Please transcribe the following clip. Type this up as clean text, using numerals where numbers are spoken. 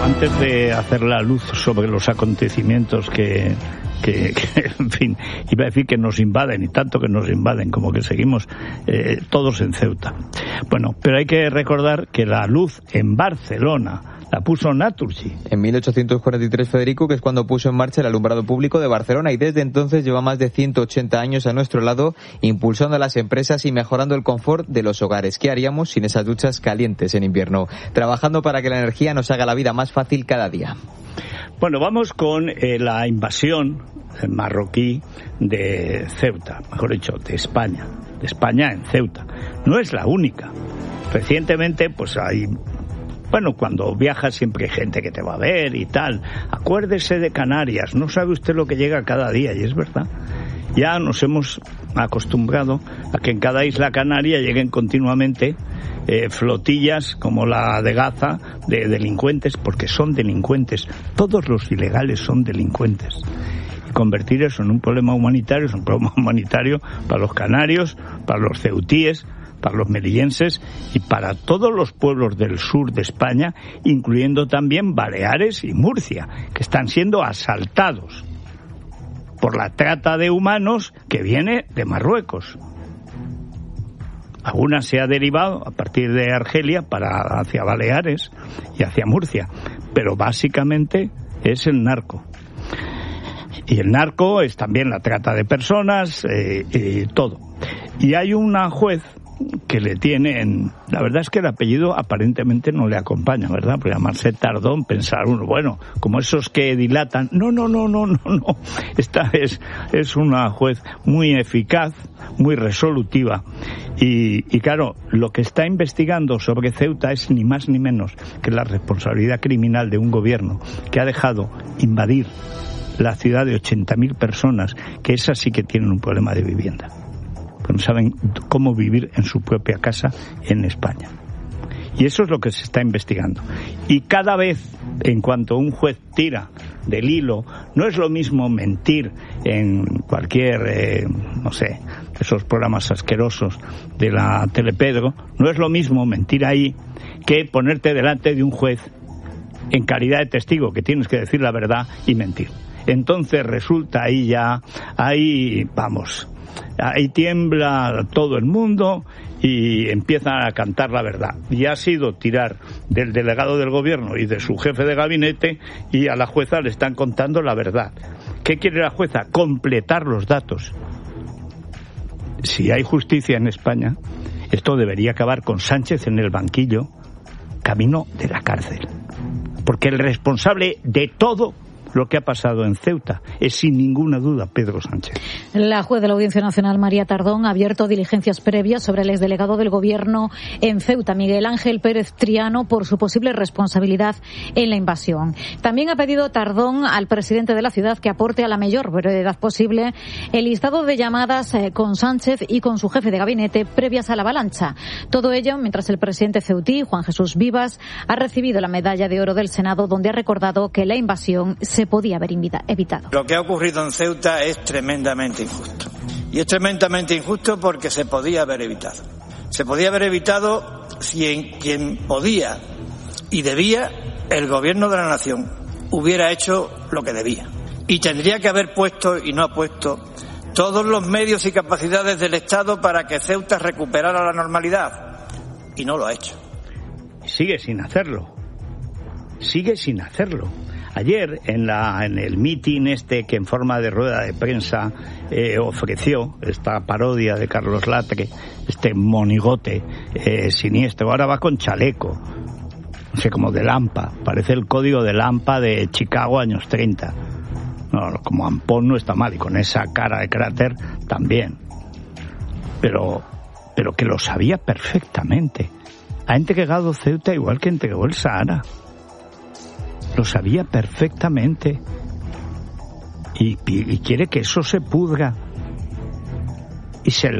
antes de hacer la luz sobre los acontecimientos que en fin, iba a decir que nos invaden, y tanto que nos invaden, como que seguimos todos en Ceuta. Bueno, pero hay que recordar que la luz en Barcelona la puso Naturgy. En 1843, Federico, que es cuando puso en marcha el alumbrado público de Barcelona, y desde entonces lleva más de 180 años a nuestro lado, impulsando a las empresas y mejorando el confort de los hogares. ¿Qué haríamos sin esas duchas calientes en invierno? Trabajando para que la energía nos haga la vida más fácil cada día. Bueno, vamos con la invasión marroquí de Ceuta, mejor dicho, de España en Ceuta. No es la única. Recientemente, pues hay... Bueno, cuando viajas siempre hay gente que te va a ver y tal. Acuérdese de Canarias, no sabe usted lo que llega cada día, y es verdad. Ya nos hemos acostumbrado a que en cada isla canaria lleguen continuamente flotillas como la de Gaza de delincuentes, porque son delincuentes. Todos los ilegales son delincuentes. Y convertir eso en un problema humanitario es un problema humanitario para los canarios, para los ceutíes, para los melillenses y para todos los pueblos del sur de España, incluyendo también Baleares y Murcia, que están siendo asaltados por la trata de humanos que viene de Marruecos. Alguna se ha derivado a partir de Argelia hacia Baleares y hacia Murcia, pero básicamente es el narco. Y el narco es también la trata de personas, todo. Y hay una juez que le tienen, la verdad es que el apellido aparentemente no le acompaña, ¿verdad? Por llamarse Tardón, pensar uno, bueno, como esos que dilatan. No. Esta es una juez muy eficaz, muy resolutiva. Y claro, lo que está investigando sobre Ceuta es ni más ni menos que la responsabilidad criminal de un gobierno que ha dejado invadir la ciudad de 80.000 personas, que esas sí que tienen un problema de vivienda. No saben cómo vivir en su propia casa en España. Y eso es lo que se está investigando. Y cada vez, en cuanto un juez tira del hilo, no es lo mismo mentir en cualquier, esos programas asquerosos de la Telepedro, no es lo mismo mentir ahí que ponerte delante de un juez en calidad de testigo, que tienes que decir la verdad y mentir. Entonces resulta ahí tiembla todo el mundo y empiezan a cantar la verdad. Y ha sido tirar del delegado del gobierno y de su jefe de gabinete, y a la jueza le están contando la verdad. ¿Qué quiere la jueza? Completar los datos. Si hay justicia en España, esto debería acabar con Sánchez en el banquillo, camino de la cárcel. Porque el responsable de todo lo que ha pasado en Ceuta es sin ninguna duda Pedro Sánchez. La juez de la Audiencia Nacional, María Tardón, ha abierto diligencias previas sobre el exdelegado del Gobierno en Ceuta, Miguel Ángel Pérez Triano, por su posible responsabilidad en la invasión. También ha pedido Tardón al presidente de la ciudad que aporte a la mayor brevedad posible el listado de llamadas con Sánchez y con su jefe de gabinete previas a la avalancha. Todo ello mientras el presidente ceutí, Juan Jesús Vivas, ha recibido la medalla de oro del Senado, donde ha recordado que la invasión se podía haber evitado. Lo que ha ocurrido en Ceuta es tremendamente injusto. Y es tremendamente injusto porque se podía haber evitado. Se podía haber evitado si quien podía y debía, el gobierno de la nación, hubiera hecho lo que debía. Y tendría que haber puesto, y no ha puesto, todos los medios y capacidades del Estado para que Ceuta recuperara la normalidad. Y no lo ha hecho. Sigue sin hacerlo. Ayer, en el mitin que en forma de rueda de prensa ofreció esta parodia de Carlos Latre, este monigote siniestro, ahora va con chaleco, no sé, como de Lampa, parece el código de Lampa de Chicago años 30. No, como Ampón no está mal, y con esa cara de cráter también. Pero que lo sabía perfectamente. Ha entregado Ceuta igual que entregó el Sahara. Lo sabía perfectamente y quiere que eso se pudra y se